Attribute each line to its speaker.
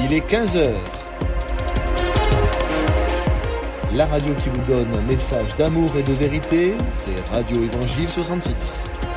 Speaker 1: Il est 15h. La radio qui vous donne un message d'amour et de vérité, c'est Radio Évangile 66.